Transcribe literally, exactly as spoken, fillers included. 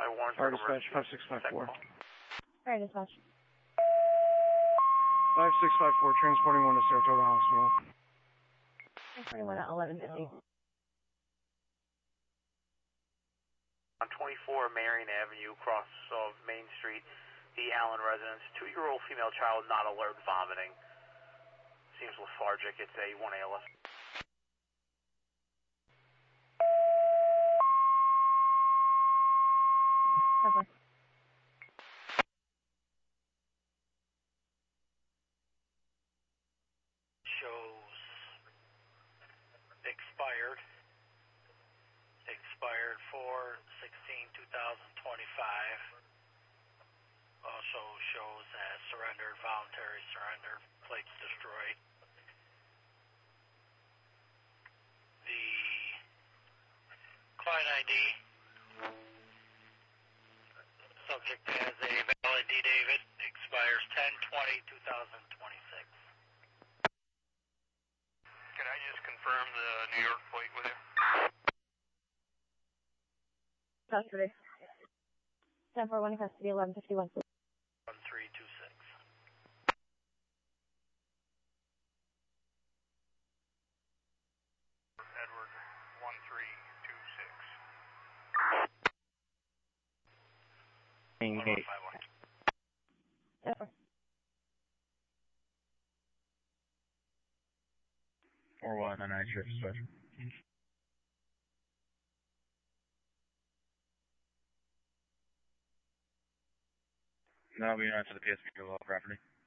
Fire dispatch, five six five four. Fire dispatch. five six five four, transporting one to Saratoga Hospital. Transporting one at eleven fifty. On twenty-four Marion Avenue, across of Main Street, the Allen residence. Two-year-old female child not alert, vomiting. Seems lethargic. It's a one A L S. Cover. Shows expired. Expired four sixteen two thousand twenty-five. Also shows as surrendered, voluntary surrender, plates destroyed. The client I D, subject has a valid D David, expires ten twenty two thousand twenty-six. Can I just confirm the New York plate with you? Custody. ten four one custody, eleven fifty-one. one three two six. Edward, one three two six. Eight. Cover. Or one on night shift dispatch. No, we're not to the P S V law property.